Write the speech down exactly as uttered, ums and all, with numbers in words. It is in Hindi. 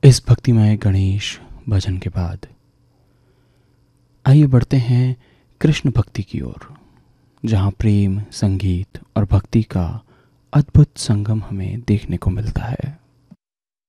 इस भक्तिमय गणेश भजन के बाद आइए बढ़ते हैं कृष्ण भक्ति की ओर, जहाँ प्रेम, संगीत और भक्ति का अद्भुत संगम हमें देखने को मिलता है।